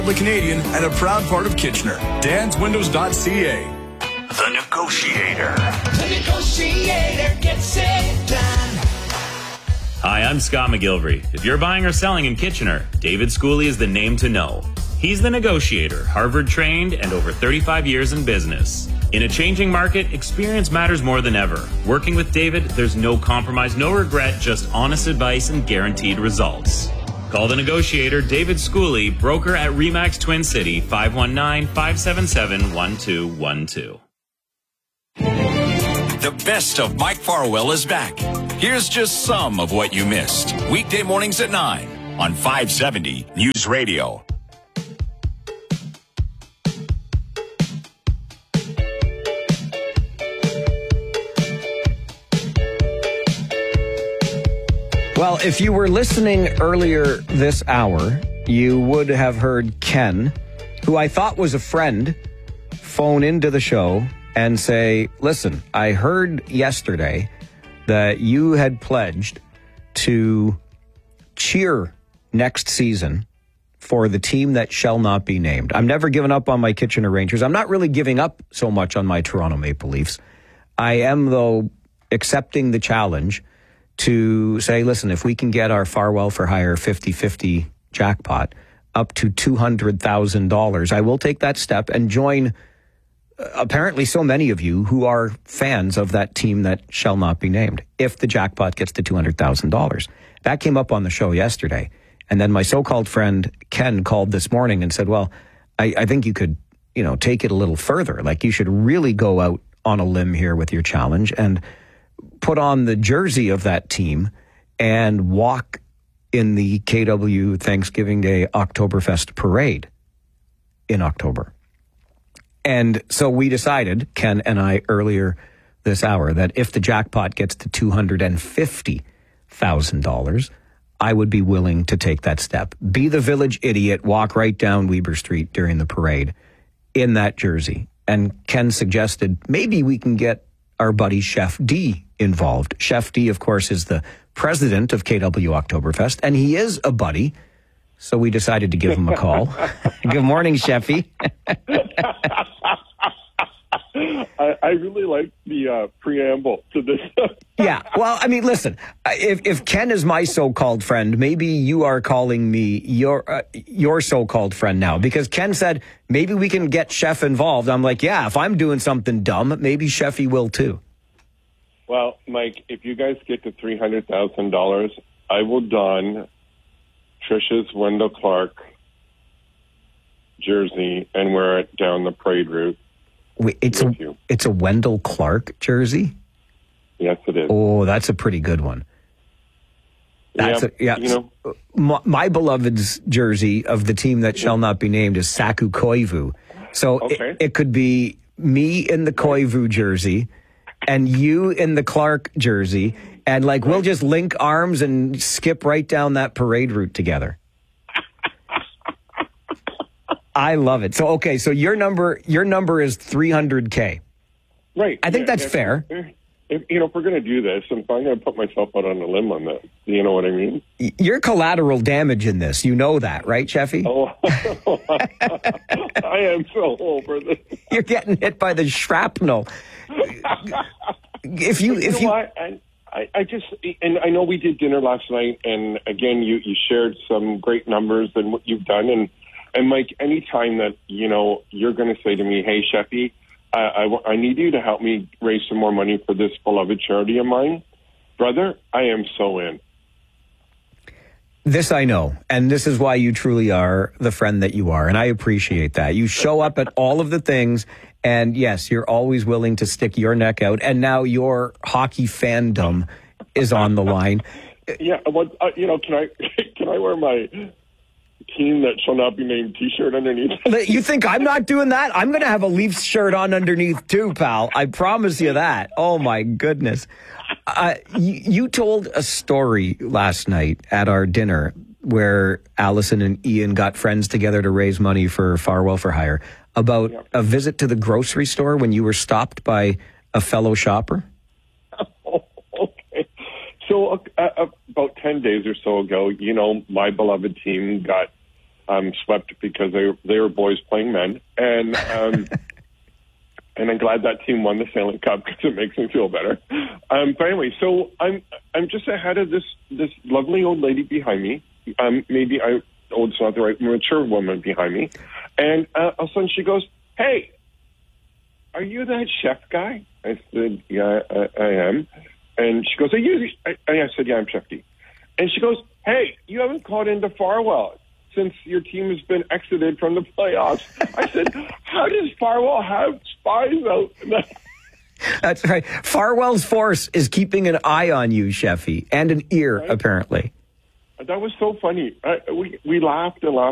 The Canadian and a proud part of Kitchener. DansWindows.ca. The Negotiator. The Negotiator gets it done. Hi, I'm Scott McGilvery. If you're buying or selling in Kitchener, David Schooley is the name to know. He's the Negotiator, Harvard trained and over 35 years in business. In a changing market, experience matters more than ever. Working with David, there's no compromise, no regret, just honest advice and guaranteed results. Call the Negotiator, David Schooley, broker at RE/MAX Twin City, 519-577-1212. The best of Mike Farwell is back. Here's just some of what you missed. Weekday mornings at 9 on 570 News Radio. Well, if you were listening earlier this hour, you would have heard Ken, who I thought was a friend, phone into the show and say, listen, I heard yesterday that you had pledged to cheer next season for the team that shall not be named. I'm never giving up on my Kitchener Rangers. I'm not really giving up so much on my Toronto Maple Leafs. I am, though, accepting the challenge to say, listen, if we can get our Farwell for Hire 50-50 jackpot up to $200,000, I will take that step and join apparently so many of you who are fans of that team that shall not be named if the jackpot gets to $200,000. That came up on the show yesterday. And then my so-called friend Ken called this morning and said, well, I think you could, take it a little further. Like, you should really go out on a limb here with your challenge and put on the jersey of that team and walk in the KW Thanksgiving Day Oktoberfest parade in October. And so we decided, Ken and I, earlier this hour, that if the jackpot gets to $250,000, I would be willing to take that step. Be the village idiot, walk right down Weber Street during the parade in that jersey. And Ken suggested maybe we can get our buddy Chef D involved. Chef D, of course, is the president of KW Oktoberfest, and he is a buddy. So we decided to give him a call. Good morning, Chefy. I really like the preamble to this. Yeah, well, I mean, listen, if Ken is my so-called friend, maybe you are calling me your so-called friend now, because Ken said, maybe we can get Chef involved. I'm like, yeah, if I'm doing something dumb, maybe Chefy will too. Well, Mike, if you guys get to $300,000, I will don Trisha's Wendell Clark jersey and wear it down the parade route. Wait, it's a Wendell Clark jersey? Yes, it is. Oh, that's a pretty good one. My beloved's jersey of the team that shall not be named is Saku Koivu. So okay. it could be me in the Koivu jersey and you in the Clark jersey, and we'll just link arms and skip right down that parade route together. I love it. So, okay, so your number is $300K. Right. I think that's fair. If we're going to do this, and if I'm going to put myself out on a limb on that, you know what I mean? You're collateral damage in this. You know that, right, Chefy? Oh, I am so over this. You're getting hit by the shrapnel. I just, and I know we did dinner last night, and again, you shared some great numbers and what you've done, and Mike, anytime that, you're going to say to me, hey, Chefy, I need you to help me raise some more money for this beloved charity of mine, brother, I am so in. This I know, and this is why you truly are the friend that you are, and I appreciate that. You show up at all of the things, and yes, you're always willing to stick your neck out, and now your hockey fandom is on the line. Yeah, well, can I wear my team that shall not be named T-shirt underneath? You think I'm not doing that? I'm going to have a Leafs shirt on underneath too, pal. I promise you that. Oh my goodness. You told a story last night at our dinner where Allison and Ian got friends together to raise money for Farwell for Hire about a visit to the grocery store when you were stopped by a fellow shopper. Oh, okay. So about 10 days or so ago, my beloved team got swept because they were boys playing men, and and I'm glad that team won the Stanley Cup because it makes me feel better. But anyway, so I'm just ahead of this lovely old lady behind me. It's not the right mature woman behind me, and all of a sudden she goes, "Hey, are you that chef guy?" I said, "Yeah, I am." And she goes, "Are you?" I said, "Yeah, I'm Chef D." And she goes, "Hey, you haven't called into Farwell since your team has been exited from the playoffs." I said, "How does Farwell have spies out?" That's right. Farwell's force is keeping an eye on you, Sheffy, and an ear, apparently. That was so funny. We laughed and laughed.